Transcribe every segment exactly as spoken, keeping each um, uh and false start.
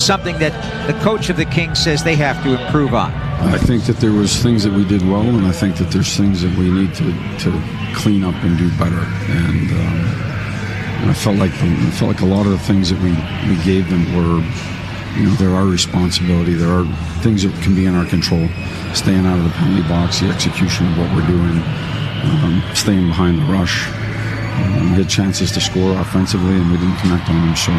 something that the coach of the Kings says they have to improve on? I think that there was things that we did well, and I think that there's things that we need to, to clean up and do better. And, um, and I felt like the, I felt like a lot of the things that we, we gave them were, you know, they're our responsibility. There are things that can be in our control. Staying out of the penalty box, the execution of what we're doing, um, staying behind the rush. Um, we had chances to score offensively, and we didn't connect on them. So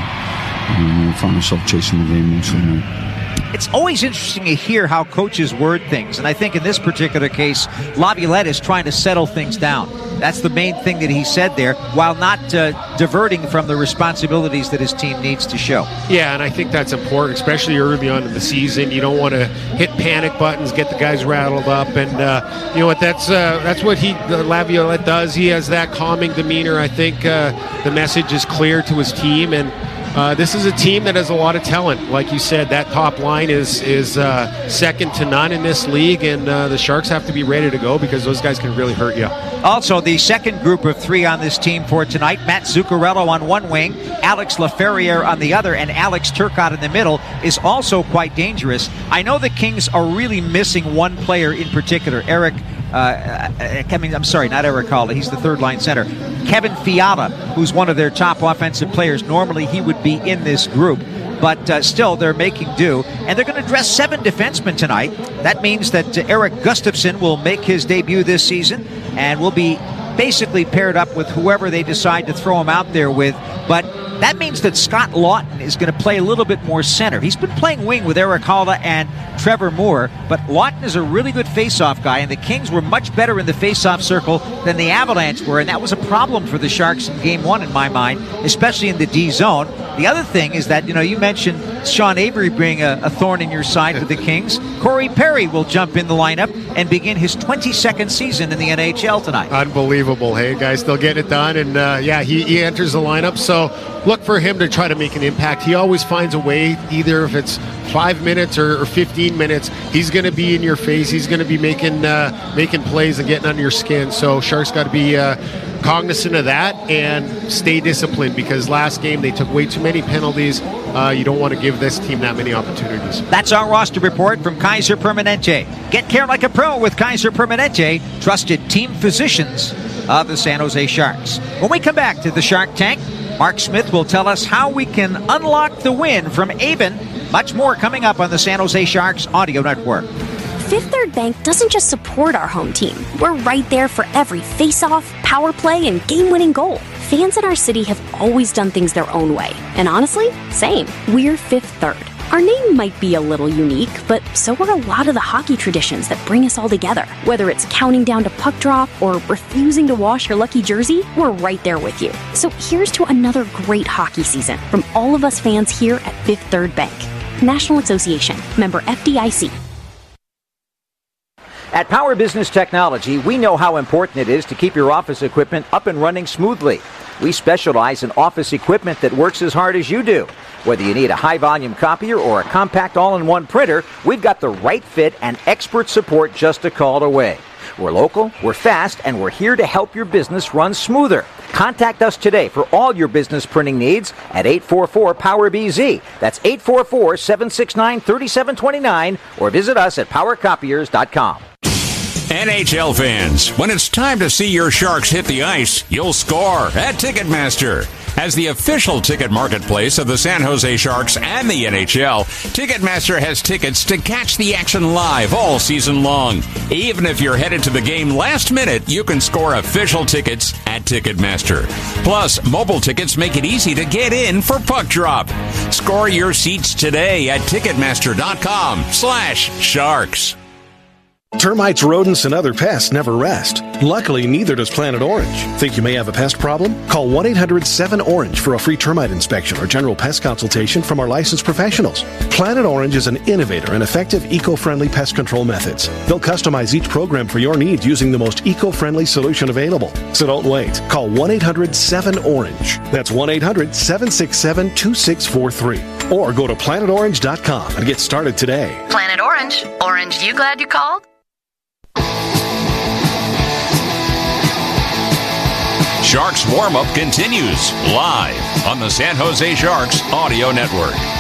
um, we found ourselves chasing the game most of the night. It's always interesting to hear how coaches word things, and I think in this particular case, Laviolette is trying to settle things down. That's the main thing that he said there, while not uh, diverting from the responsibilities that his team needs to show. Yeah, and I think that's important, especially early on in the season. You don't want to hit panic buttons, get the guys rattled up, and uh, you know what? That's uh, that's what he uh, Laviolette does. He has that calming demeanor. I think uh, the message is clear to his team, and Uh, this is a team that has a lot of talent. Like you said, that top line is is uh, second to none in this league, and uh, the Sharks have to be ready to go because those guys can really hurt you. Also, the second group of three on this team for tonight, Matt Zuccarello on one wing, Alex Laferriere on the other, and Alex Turcotte in the middle is also quite dangerous. I know the Kings are really missing one player in particular, Eric Uh, I mean, I'm sorry, not Eric Halla. He's the third-line center. Kevin Fiala, who's one of their top offensive players. Normally, he would be in this group. But uh, still, they're making do. And they're going to dress seven defensemen tonight. That means that uh, Eric Gustafsson will make his debut this season and will be basically paired up with whoever they decide to throw him out there with. But that means that Scott Laughton is going to play a little bit more center. He's been playing wing with Eric Halla and Trevor Moore, but Laughton is a really good face-off guy, and the Kings were much better in the face-off circle than the Avalanche were, and that was a problem for the Sharks in game one, in my mind, especially in the D zone. The other thing is that, you know, you mentioned Sean Avery being a, a thorn in your side for the Kings. Corey Perry will jump in the lineup and begin his twenty-second season in the N H L tonight. Unbelievable. Hey, guys, still getting it done, and uh, yeah, he, he enters the lineup, so look for him to try to make an impact. He always finds a way, either if it's five minutes or, or fifteen minutes, he's going to be in your face. He's going to be making uh, making plays and getting under your skin. So Sharks got to be uh, cognizant of that and stay disciplined, because last game they took way too many penalties. Uh, you don't want to give this team that many opportunities. That's our roster report from Kaiser Permanente. Get care like a pro with Kaiser Permanente, trusted team physicians of the San Jose Sharks. When we come back to the Shark Tank, Mark Smith will tell us how we can unlock the win from Avon. Much more coming up on the San Jose Sharks Audio Network. Fifth Third Bank doesn't just support our home team. We're right there for every face-off, power play, and game-winning goal. Fans in our city have always done things their own way. And honestly, same. We're Fifth Third. Our name might be a little unique, but so are a lot of the hockey traditions that bring us all together. Whether it's counting down to puck drop or refusing to wash your lucky jersey, we're right there with you. So here's to another great hockey season from all of us fans here at Fifth Third Bank. National Association, member F D I C. At Power Business Technology, we know how important it is to keep your office equipment up and running smoothly. We specialize in office equipment that works as hard as you do. Whether you need a high-volume copier or a compact all-in-one printer, we've got the right fit and expert support just a call away. We're local, we're fast, and we're here to help your business run smoother. Contact us today for all your business printing needs at eight four four, P O W E R B Z. That's eight four four, seven six nine, three seven two nine, or visit us at power copiers dot com. N H L fans, when it's time to see your Sharks hit the ice, you'll score at Ticketmaster. As the official ticket marketplace of the San Jose Sharks and the N H L, Ticketmaster has tickets to catch the action live all season long. Even if you're headed to the game last minute, you can score official tickets at Ticketmaster. Plus, mobile tickets make it easy to get in for puck drop. Score your seats today at Ticketmaster.com slash Sharks. Termites, rodents, and other pests never rest. Luckily, neither does Planet Orange. Think you may have a pest problem? Call one eight hundred seven orange for a free termite inspection or general pest consultation from our licensed professionals. Planet Orange is an innovator and effective eco-friendly pest control methods. They'll customize each program for your needs using the most eco-friendly solution available. So don't wait. Call one eight hundred seven orange. That's one eight hundred seven six seven two six four three. Or go to planet orange dot com and get started today. Planet Orange. Orange, you glad you called? Sharks warm-up continues live on the San Jose Sharks Audio Network.